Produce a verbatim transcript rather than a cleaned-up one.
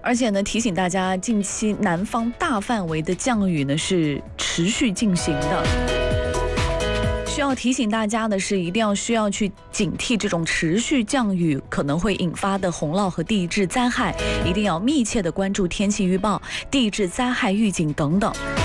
而且呢，提醒大家，近期南方大范围的降雨呢是持续进行的。需要提醒大家的是，一定要需要去警惕这种持续降雨可能会引发的洪涝和地质灾害，一定要密切的关注天气预报、地质灾害预警等等。